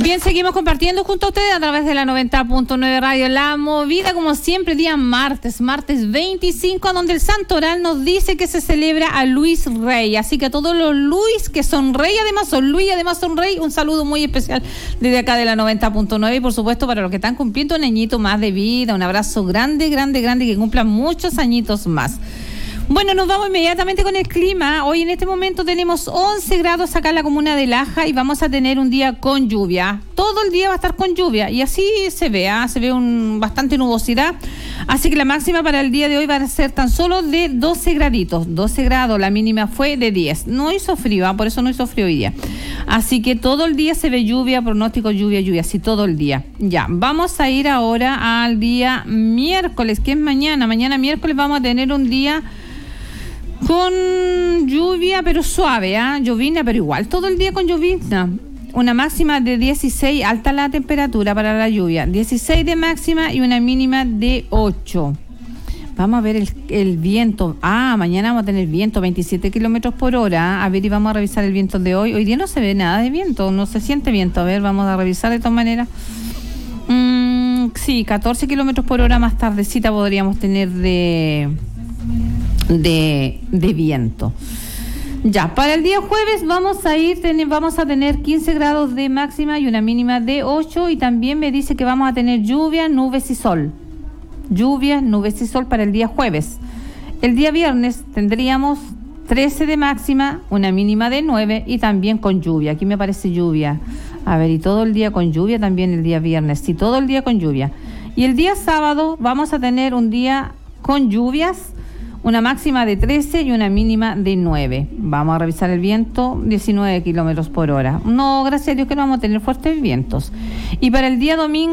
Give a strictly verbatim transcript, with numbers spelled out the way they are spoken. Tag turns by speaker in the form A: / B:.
A: Bien, seguimos compartiendo junto a ustedes a través de la noventa punto nueve Radio La Movida, como siempre, día martes, martes veinticinco, donde el Santoral nos dice que se celebra a Luis Rey. Así que a todos los Luis que son rey, además son Luis, además son rey, un saludo muy especial desde acá de la noventa punto nueve. Y por supuesto, para los que están cumpliendo un añito más de vida, un abrazo grande, grande, grande, que cumplan muchos añitos más. Bueno, nos vamos inmediatamente con el clima. Hoy en este momento tenemos once grados acá en la comuna de Laja y vamos a tener un día con lluvia. Todo el día va a estar con lluvia y así se ve, ¿eh? se ve un, bastante nubosidad. Así que la máxima para el día de hoy va a ser tan solo de doce graditos. doce grados, la mínima fue de diez. No hizo frío, ¿eh? Por eso no hizo frío hoy día. Así que todo el día se ve lluvia, pronóstico lluvia, lluvia, así todo el día. Ya, vamos a ir ahora al día miércoles, que es mañana. Mañana miércoles vamos a tener un día con lluvia, pero suave, ¿ah? ¿eh? Llovina, pero igual, todo el día con llovina. Una máxima de dieciséis, alta la temperatura para la lluvia. dieciséis de máxima y una mínima de ocho. Vamos a ver el, el viento. Ah, mañana vamos a tener viento, veintisiete kilómetros por hora. A ver, y vamos a revisar el viento de hoy. Hoy día no se ve nada de viento, no se siente viento. A ver, vamos a revisar de todas maneras. Mm, sí, catorce kilómetros por hora más tardecita podríamos tener de... De, de viento. Ya, para el día jueves vamos a ir, ten, vamos a tener quince grados de máxima y una mínima de ocho, y también me dice que vamos a tener lluvia, nubes y sol. Lluvia, nubes y sol para el día jueves. El día viernes tendríamos trece de máxima, una mínima de nueve y también con lluvia. Aquí me parece lluvia. A ver, y todo el día con lluvia también el día viernes. Sí, todo el día con lluvia. Y el día sábado vamos a tener un día con lluvias, una máxima de trece y una mínima de nueve. Vamos a revisar el viento, diecinueve kilómetros por hora. No, gracias a Dios que no vamos a tener fuertes vientos. Y para el día domingo